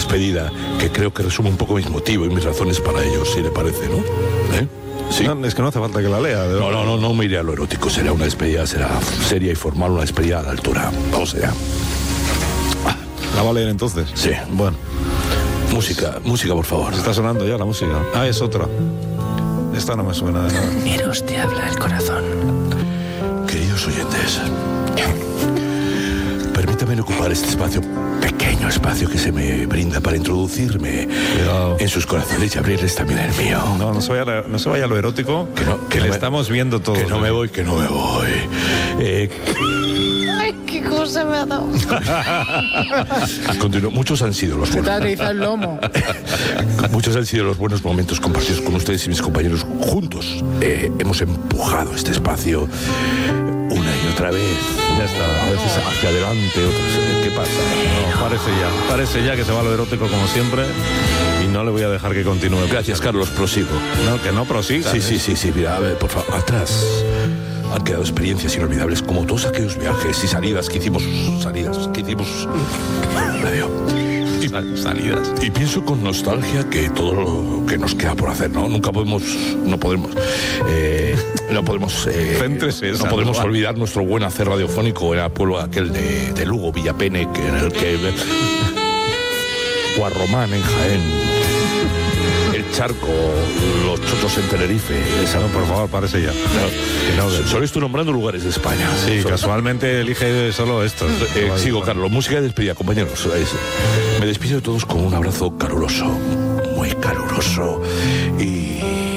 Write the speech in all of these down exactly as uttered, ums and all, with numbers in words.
despedida que creo que resume un poco mis motivos y mis razones para ello, si le parece, ¿no? ¿Eh? Sí. No, es que no hace falta que la lea. ¿De no, no, no, no me iré a lo erótico. Será una despedida, será seria y formal, una despedida a la altura. Vamos allá. ¿La va a leer entonces? Sí. Bueno. Música, música, por favor. Está sonando ya la música. Ah, es otra. Esta no me suena de nada. Eros te habla el corazón. Queridos oyentes, permítanme ocupar este espacio, pequeño espacio que se me brinda para introducirme Cuidado. en sus corazones y abrirles también el mío. No, no se vaya, no se vaya a lo erótico, que, no, que que no le me, estamos viendo todo. Que no me voy, que no me voy. Eh, Ay, qué cosa me ha dado. Continúo. Muchos han sido los Se te buenos. ha atrizado el lomo. Muchos han sido los buenos momentos compartidos con ustedes y mis compañeros juntos. Eh, hemos empujado este espacio una y otra vez. Ya está. A veces hacia adelante, otras. ¿Qué pasa? No, parece ya. Parece ya que se va a lo erótico como siempre y no le voy a dejar que continúe. Gracias, Carlos, prosigo. No, que no prosiga. Sí, ¿eh? sí, sí, sí. Mira, a ver, por favor, atrás. Han quedado experiencias inolvidables como todos aquellos viajes y salidas que hicimos. Salidas que hicimos. Adiós. Y, Salidas. y pienso con nostalgia que todo lo que nos queda por hacer, ¿no? Nunca podemos, no podemos, eh, no podemos, eh, Céntrese, no podemos Sandoval. olvidar nuestro buen hacer radiofónico en el pueblo aquel de, de Lugo, Villapene, que en el que Guarromán en Jaén, el Charco, los Chotos en Tenerife. Esa, No, por favor, parece ya. no, Que no, que- solo estoy nombrando lugares de España. Sí, Solo- casualmente elige solo estos. Eh, sigo, Carlos. Música de despedida, compañeros. Es- me despido de todos con un abrazo caluroso, muy caluroso. Y...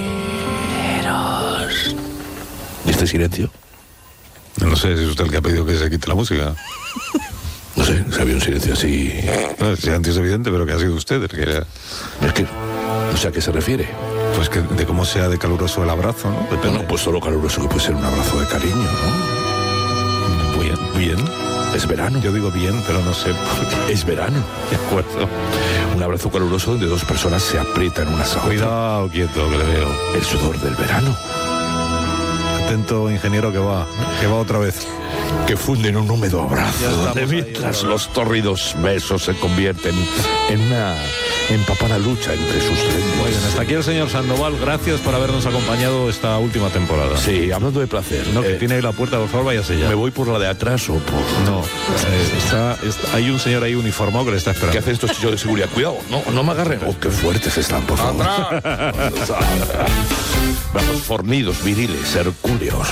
¿Y este silencio? No sé si es usted el que ha pedido que se quite la música. No sé, se había un silencio así. No, el silencio es evidente, pero que ha sido usted el que... Es que... No sé a qué se refiere. Pues que de cómo sea de caluroso el abrazo, ¿no? Depende. Bueno, pues todo lo caluroso que puede ser un abrazo de cariño, ¿no? Bien, bien. Es verano. Yo digo bien, pero no sé por qué. Es verano. De acuerdo. Un abrazo caluroso donde dos personas se aprietan unas a otras. Cuidado, quieto, que le veo. El sudor del verano. Atento, ingeniero, que va. Que va otra vez. Que funden un húmedo abrazo, Ya estamos donde ahí, mientras ya. los tórridos besos se convierten en una empapada lucha entre sus Muy lenguas. bien, hasta aquí el señor Sandoval. Gracias por habernos acompañado esta última temporada. Sí, hablando de placer. No, que eh, tiene ahí la puerta, por favor, váyase ya. ¿Me voy por la de atrás o por...? No, eh, está, está- hay un señor ahí uniformado que le está ¿Qué esperando. hacen estos chicos de seguridad? Cuidado, no, no me agarren. Oh, qué fuertes están, por favor. Vamos, fornidos, viriles, hercúleos.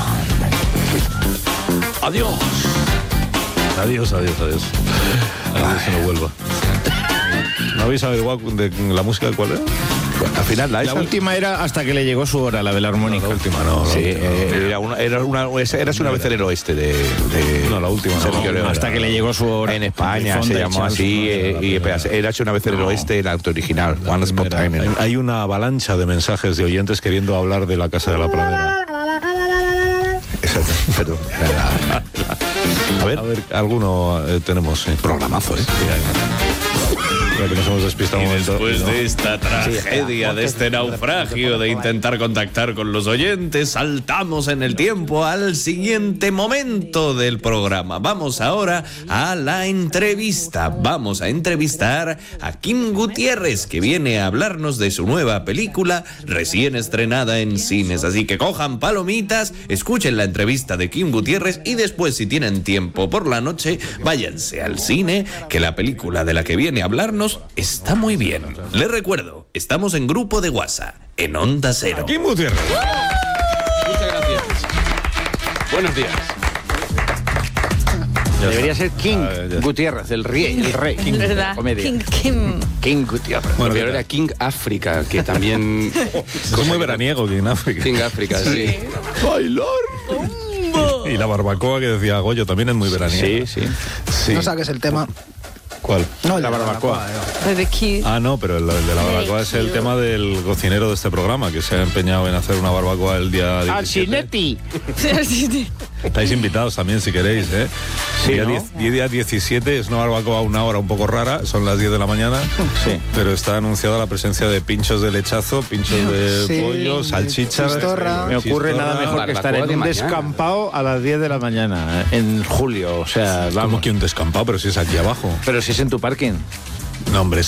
Adiós. Adiós, adiós, adiós. Adiós, que no vuelva. ¿No habéis averiguado de la música cuál era? Al final, la, La esa- última era hasta que le llegó su hora, la de la armónica. La última, no. La Sí, última, eh, era una, era una, era una vez en el oeste de, de no, la última. no. Sergio Leone. Hasta que le llegó su hora. En España El se Fonda llamó Charles así, Fonda. eh, y espera, era hecho una vez en el oeste, el auto original. One Spot Mira, Time. hay, hay una avalancha de mensajes de oyentes queriendo hablar de la Casa de la Pradera. Exacto, perdón. A ver, A ver, alguno eh, tenemos, sí. programazo, ¿eh? Creo que nos hemos despistado Y un momento. después No. de esta tragedia, de este naufragio, de intentar contactar con los oyentes, saltamos en el tiempo al siguiente momento del programa. Vamos ahora a la entrevista. Vamos a entrevistar a Kim Gutiérrez, que viene a hablarnos de su nueva película recién estrenada en cines. Así que cojan palomitas, escuchen la entrevista de Kim Gutiérrez y después, si tienen tiempo por la noche, váyanse al cine, que la película de la que viene a hablarnos está muy bien. Les recuerdo, estamos en grupo de WhatsApp, en Onda Cero. Kim Gutiérrez. Muchas gracias. Buenos días. Debería ser King Ah, ya. Gutiérrez, el rey, el rey. King de la ¿Verdad? comedia. King Kim. King Gutiérrez. Bueno, Bueno, ¿qué pero tal? era King África, que también... Es muy veraniego aquí en África. King África, sí. Y la barbacoa que decía Goyo también es muy veraniega. Sí, sí. Sí. No saques el tema. ¿Cuál? No, el La de barbacoa. no. De King. Ah, no, pero el, el de la barbacoa es el tema del cocinero de este programa, que se ha empeñado en hacer una barbacoa el día diecisiete. Alcinetti. Estáis invitados también si queréis, ¿eh? Sí, día, ¿no? diez- día diecisiete es una barbacoa a una hora un poco rara, son las diez de la mañana, Sí. pero está anunciada la presencia de pinchos de lechazo, pinchos de Sí, pollo, salchichas. chistorra. Me ocurre chistorra. nada mejor que estar Barbacoa en de un mañana. descampado a las diez de la mañana, eh, en julio. O sea, Como vamos. que un descampado, pero si es aquí abajo. Pero si es en tu parking. No, hombre,